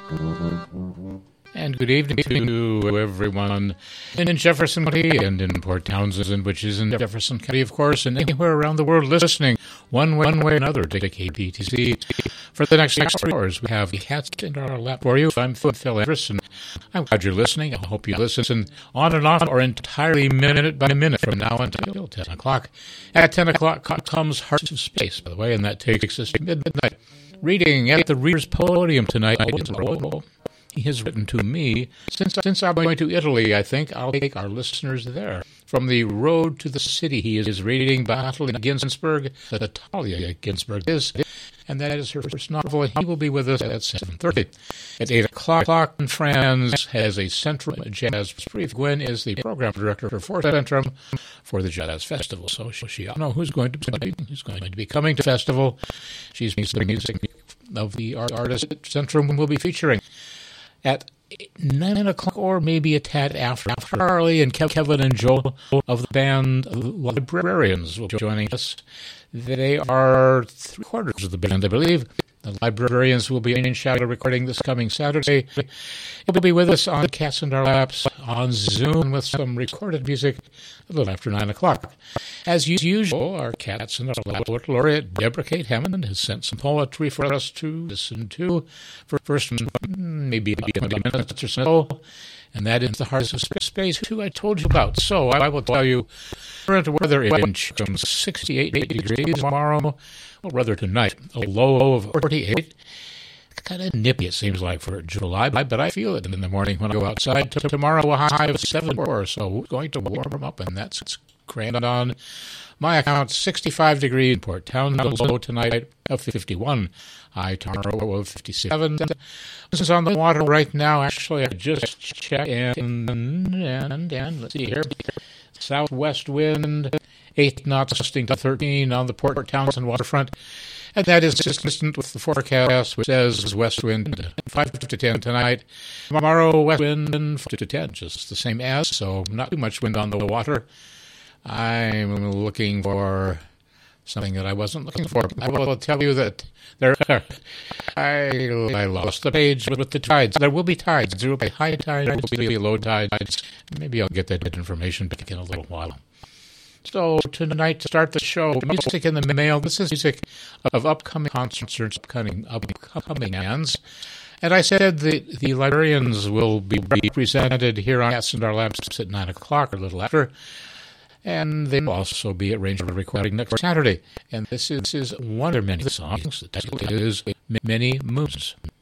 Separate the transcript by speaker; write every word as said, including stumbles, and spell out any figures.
Speaker 1: And good evening to everyone in Jefferson County and in Port Townsend, which is in Jefferson County, of course, and anywhere around the world listening one way, one way or another to K P T C. For the next six hours, we have Cats in Our Lap for you. I'm Phil Anderson. I'm glad you're listening. I hope you listen on and off or entirely minute by minute from now until ten o'clock. At ten o'clock comes Hearts of Space, by the way, and that takes us to midnight. Reading at the Reader's Podium tonight is Rollo. He has written to me, since, since I'm going to Italy, I think I'll take our listeners there. From the road to the city, he is reading Battle in Ginsburg, that Talia Ginsburg is, and that is her first novel. He will be with us at seven thirty. At eight o'clock, Franz has a Centrum Jazz brief. Gwen is the program director for Centrum for the Jazz Festival, so she ought to know who's going to be, who's going to be coming to the festival. She's the music of the artist that Centrum will be featuring. At nine o'clock, or maybe a tad after, Harley and Kevin and Joel of the band Librarians will be joining us. They are three quarters of the band, I believe. The Librarians will be in Shadow recording this coming Saturday. He'll be with us on Cats in Our Laps on Zoom with some recorded music a little after nine o'clock. As usual, our Cats in Our Laps laureate Deborah Kate Hammond has sent some poetry for us to listen to for first maybe twenty minutes or so. And that is the Hearts of Space, who I told you about. So I will tell you, current weather in Chum, sixty-eight degrees tomorrow. Well, rather tonight, a low of forty-eight. Kind of nippy, it seems like, for July, but I feel it in the morning when I go outside. Tomorrow, a high of seventy-four, so going to warm up, and that's grand on my account. sixty-five degrees in Port Townsend, low tonight of fifty-one. High tomorrow of fifty-seven. This is on the water right now. Actually, I just checked, and, and, and let's see here. Southwest wind, eight knots, gusting to thirteen on the Port Townsend waterfront. And that is consistent with the forecast, which says west wind five to ten tonight. Tomorrow, west wind five to ten, just the same as, so not too much wind on the water. I'm looking for something that I wasn't looking for. I will tell you that there are, I, I lost the page with the tides. There will be tides. There will be high tides, there will be low tides. Maybe I'll get that information back in a little while. So tonight, to start the show, music in the mail. This is music of upcoming concerts, upcoming, upcoming bands. And I said the, the Librarians will be presented here on Cats in Our Laps at nine o'clock or a little after. And they will also be at Ranger recording next Saturday. And this is, this is one of many songs. The title is Many Moons.